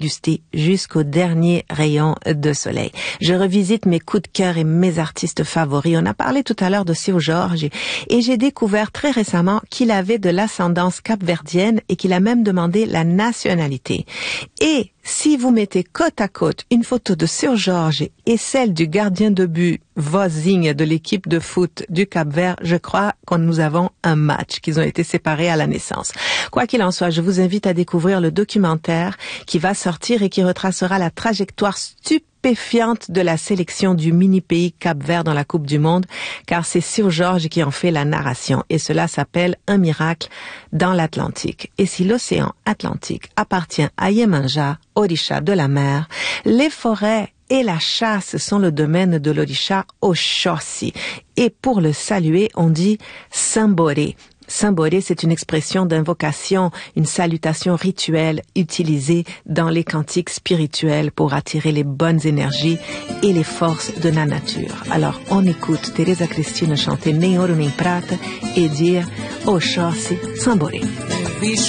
déguster jusqu'au dernier rayon de soleil. Je revisite mes coups de cœur et mes artistes favoris. On a parlé tout à l'heure de Seu Jorge et j'ai découvert très récemment qu'il avait de l'ascendance capverdienne et qu'il a même demandé la nationalité. Et si vous mettez côte à côte une photo de Seu Jorge et celle du gardien de but Vozinha de l'équipe de foot du Cap-Vert, je crois que nous avons un match, qu'ils ont été séparés à la naissance. Quoi qu'il en soit, je vous invite à découvrir le documentaire qui va sortir et qui retracera la trajectoire stupéfiante de la sélection du mini-pays Cap-Vert dans la Coupe du Monde, car c'est Seu Jorge qui en fait la narration, et cela s'appelle Un miracle dans l'Atlantique. Et si l'océan Atlantique appartient à Iemanjá, Orisha de la mer, les forêts et la chasse sont le domaine de l'Orisha Oxóssi. Et pour le saluer, on dit Samboré. Samboré, c'est une expression d'invocation, une salutation rituelle utilisée dans les cantiques spirituels pour attirer les bonnes énergies et les forces de la nature. Alors, on écoute Teresa Cristina chanter Nem Ouro Nem Prata et dire Oxóssi Samboré.